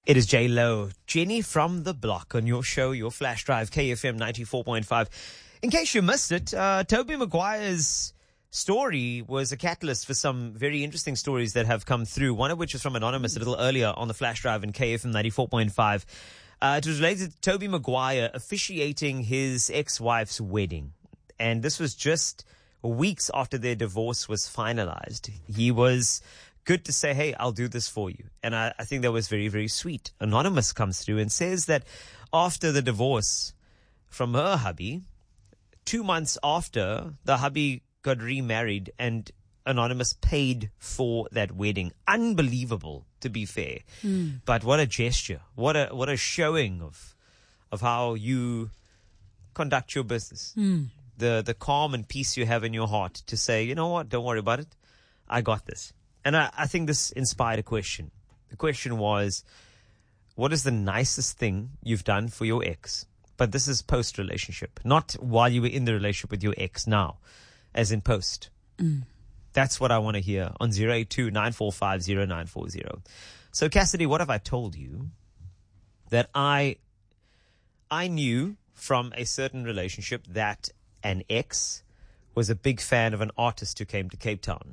It is J Lo, Jenny from the block on your show, your flash drive, KFM 94.5. In case you missed it, Toby Maguire's story was a catalyst for some very interesting stories that have come through, one of which is from Anonymous a little earlier on the flash drive in KFM 94.5. It was related to Toby Maguire officiating his ex-wife's wedding. And this was just weeks after their divorce was finalized. He was good to say, hey, I'll do this for you. And I think that was very, very sweet. Anonymous comes through and says that after the divorce from her hubby, 2 months after, the hubby got remarried and Anonymous paid for that wedding. Unbelievable, to be fair. But what a gesture. What a showing of how you conduct your business. The calm and peace you have in your heart to say, you know what, don't worry about it. I got this. And I think this inspired a question. The question was, what is the nicest thing you've done for your ex? But this is post-relationship, not while you were in the relationship with your ex now, as in post. That's what I want to hear on 082-945-0940. So, Cassidy, what have I told you? That I knew from a certain relationship that an ex was a big fan of an artist who came to Cape Town.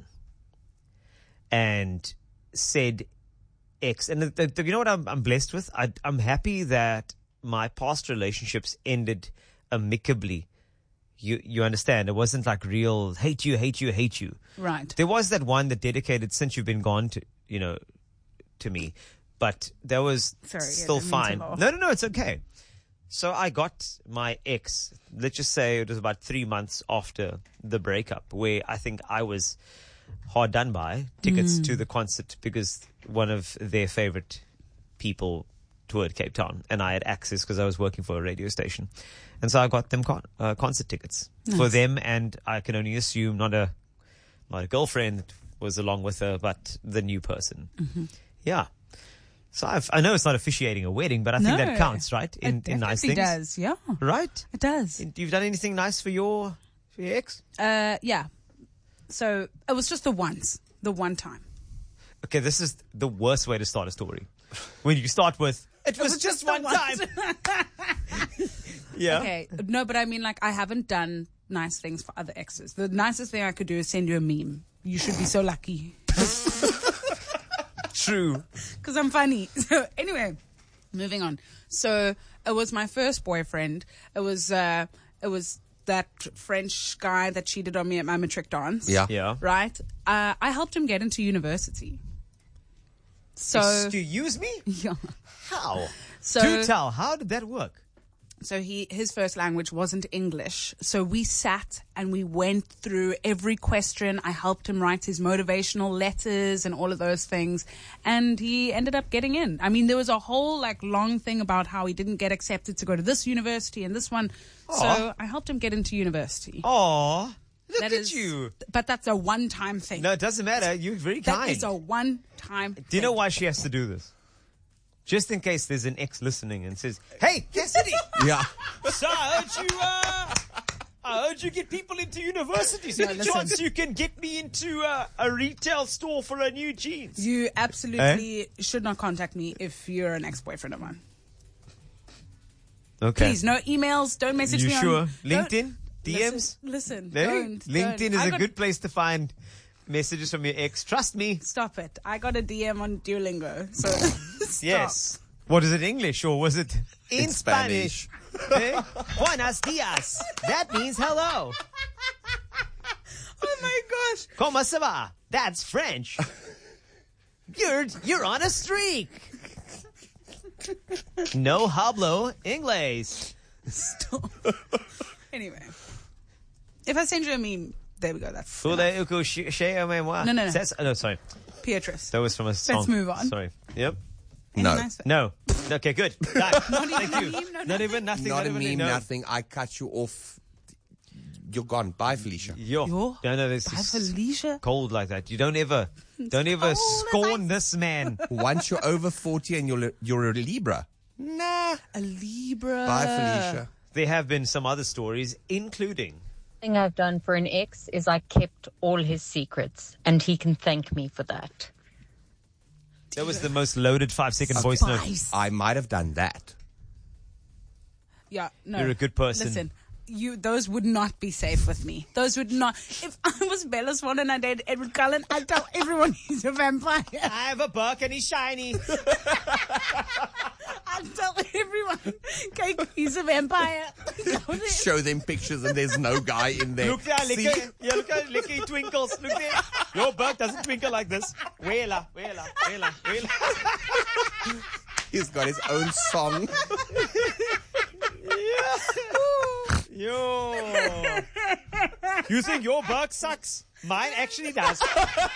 And said ex. And you know what I'm blessed with? I'm happy that my past relationships ended amicably. You understand? It wasn't like real hate you. Right. There was that one that dedicated since you've been gone to me, but that was still fine. No, it's okay. So I got my ex, let's just say it was about 3 months after the breakup, where I think I was hard done by tickets to the concert because one of their favorite people toured Cape Town and I had access because I was working for a radio station. And so I got them concert tickets for them, and I can only assume not a girlfriend that was along with her, but the new person. Yeah. So I know it's not officiating a wedding, but I think that counts, right? In nice things. It does, yeah. Right? It does. You've done anything nice for your ex? Yeah. So it was just the one time. Okay, this is the worst way to start a story. When you start with, it was just one time. Yeah. Okay. No, but I mean, like, I haven't done nice things for other exes. The nicest thing I could do is send you a meme. You should be so lucky. True. Because I'm funny. So anyway, moving on. So it was my first boyfriend. It was that French guy that cheated on me at my matric dance. Yeah. Right? I helped him get into university. So to use me? Yeah. How? So, do tell. How did that work? So his first language wasn't English. So we sat and we went through every question. I helped him write his motivational letters and all of those things. And he ended up getting in. I mean, there was a whole long thing about how he didn't get accepted to go to this university and this one. Aww. So I helped him get into university. Oh, look at you. But that's a one-time thing. No, it doesn't matter. You're very kind. That is a one-time thing. Do you know why she has to do this? Just in case there's an ex listening and says, hey, Cassidy. Yeah. So I heard you get people into universities. Any chance you can get me into a retail store for a new jeans? You absolutely should not contact me if you're an ex-boyfriend of mine. Okay. Please, no emails. Don't message me. You sure? On LinkedIn? DMs? Listen. LinkedIn is a good place to find messages from your ex. Trust me. Stop it. I got a DM on Duolingo. So yes. What is it, English or was it in Spanish? Buenos dias. That means hello. Oh my gosh. ¿Cómo se va? That's French. You're on a streak. No hablo English. Stop. Anyway. If I send you a meme, there we go. That's No. No. No, sorry. Beatrice. That was from a song. Let's move on. Sorry. Yep. No. No. Okay, good. Done. Thank you. Meme, Not even nothing. Not a even meme, no. nothing. I cut you off. You're gone. Bye, Felicia. No, this Bye, is Felicia. cold like that. You don't ever scorn this man. Once you're over 40 and you're a Libra. Nah. A Libra. Bye, Felicia. There have been some other stories, including thing I've done for an ex is I kept all his secrets, and he can thank me for that. That was the most loaded 5-second voice note. Spice. I might have done that. Yeah, no. You're a good person. Listen, those would not be safe with me. Those would not. If I was Bella Swan and I dated Edward Cullen, I'd tell everyone he's a vampire. I have a book and he's shiny. I'd tell everyone, okay, he's a vampire. Show them pictures and there's no guy in there. Look there, See? look how he twinkles. Look there. Your book doesn't twinkle like this. Wela. He's got his own song. Yo. You think your book sucks? Mine actually does.